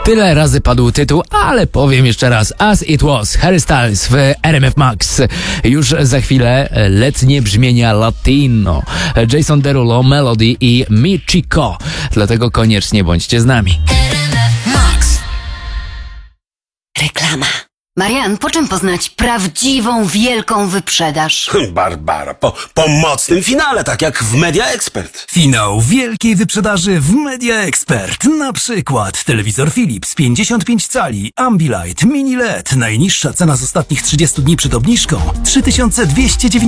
Tyle razy padł tytuł, ale powiem jeszcze raz. As It Was, Harry Styles w RMF Max. Już za chwilę letnie brzmienia latino. Jason Derulo, Melody i Michiko. Dlatego koniecznie bądźcie z nami. Max. Reklama. Marian, po czym poznać prawdziwą, wielką wyprzedaż? Barbara, po mocnym finale, tak jak w Media Expert. Finał wielkiej wyprzedaży w Media Expert. Na przykład telewizor Philips 55 cali, Ambilight, Mini LED. Najniższa cena z ostatnich 30 dni przed obniżką 3290